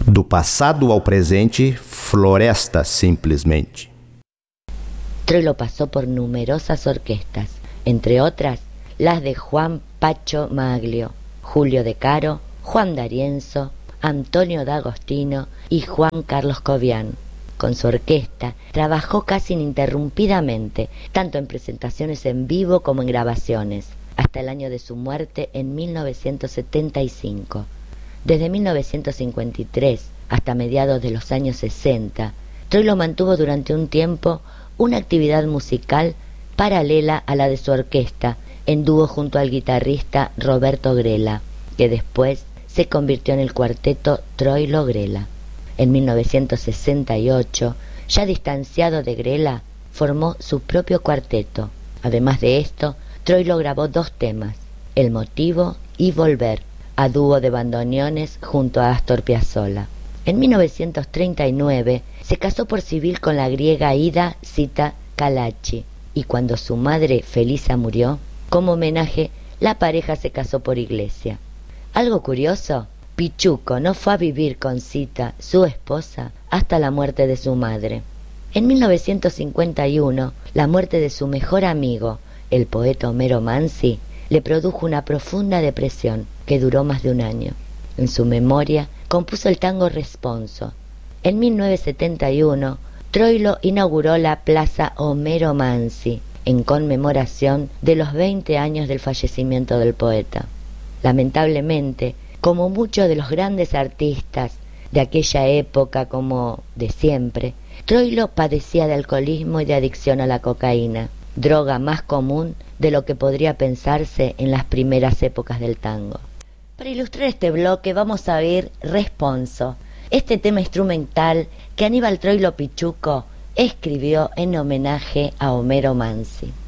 Do passado ao presente, floresta simplesmente. Troilo pasó por numerosas orquestas, entre otras las de Juan Pacho Maglio, Julio De Caro, Juan D'Arienzo, Antonio D'Agostino y Juan Carlos Cobian. Con su orquesta trabajó casi ininterrumpidamente, tanto en presentaciones en vivo como en grabaciones, hasta el año de su muerte en 1975. Desde 1953 hasta mediados de los años 60, Troilo mantuvo durante un tiempo una actividad musical paralela a la de su orquesta, en dúo junto al guitarrista Roberto Grela, que después se convirtió en el cuarteto Troilo-Grela. En 1968, ya distanciado de Grela, formó su propio cuarteto. Además de esto, Troilo grabó 2 temas, El Motivo y Volver, a dúo de bandoneones junto a Astor Piazzolla. En 1939 se casó por civil con la griega Ida Zita Kalachi, y cuando su madre Felisa murió, como homenaje, la pareja se casó por iglesia. Algo curioso, Pichuco no fue a vivir con Zita, su esposa, hasta la muerte de su madre. En 1951, la muerte de su mejor amigo, el poeta Homero Manzi, le produjo una profunda depresión que duró más de un año. En su memoria compuso el tango Responso. En 1971, Troilo inauguró la Plaza Homero Manzi, en conmemoración de los 20 años del fallecimiento del poeta. Lamentablemente, como muchos de los grandes artistas de aquella época como de siempre, Troilo padecía de alcoholismo y de adicción a la cocaína, droga más común de lo que podría pensarse en las primeras épocas del tango. Para ilustrar este bloque vamos a oír Responso, este tema instrumental que Aníbal Troilo Pichuco escribió en homenaje a Homero Manzi.